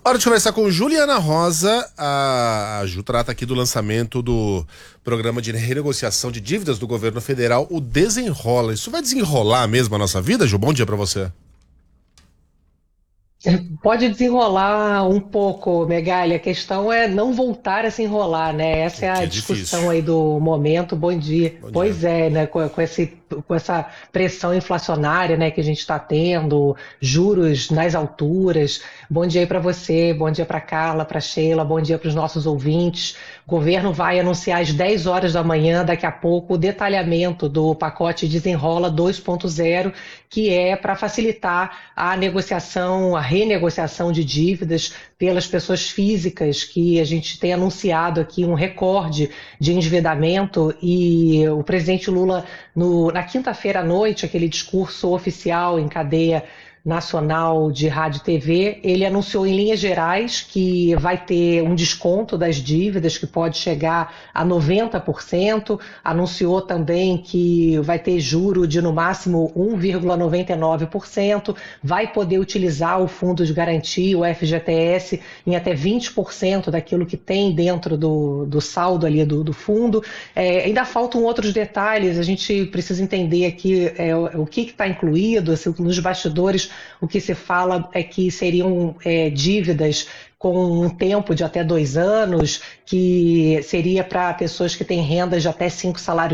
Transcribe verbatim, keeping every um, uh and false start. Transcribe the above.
Hora de conversar com Juliana Rosa. A Ju trata aqui do lançamento do programa de renegociação de dívidas do governo federal, o Desenrola. Isso vai desenrolar mesmo a nossa vida, Ju? Bom dia pra você. Pode desenrolar um pouco, Megali. A questão é não voltar a se enrolar, né? Essa O é que a é difícil. discussão aí do momento. Bom dia. Bom dia. Pois é, né? Com, com esse, com essa pressão inflacionária, né, que a gente está tendo, juros nas alturas. Bom dia aí para você, bom dia para Carla, para Sheila, bom dia para os nossos ouvintes. O governo vai anunciar às dez horas da manhã, daqui a pouco, o detalhamento do pacote Desenrola dois ponto zero, que é para facilitar a negociação, a renegociação de dívidas pelas pessoas físicas, que a gente tem anunciado aqui um recorde de endividamento, e o presidente Lula, no, na quinta-feira à noite, aquele discurso oficial em cadeia nacional de rádio e T V, ele anunciou em linhas gerais que vai ter um desconto das dívidas que pode chegar a noventa por cento, anunciou também que vai ter juro de no máximo um vírgula noventa e nove por cento, vai poder utilizar o fundo de garantia, o F G T S, em até vinte por cento daquilo que tem dentro do, do saldo ali do, do fundo. É, ainda faltam outros detalhes, a gente precisa entender aqui é, o, o que está incluído, assim, nos bastidores. O que se fala é que seriam é, dívidas com um tempo de até dois anos, que seria para pessoas que têm rendas de até cinco salários